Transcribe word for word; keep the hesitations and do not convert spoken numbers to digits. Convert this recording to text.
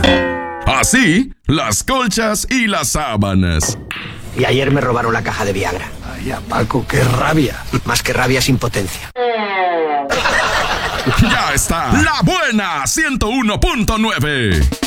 Así, las colchas y las sábanas. Y ayer me robaron la caja de Viagra. Ay, Paco, qué rabia. Más que rabia es impotencia. Ya está, La Buena ciento uno punto nueve.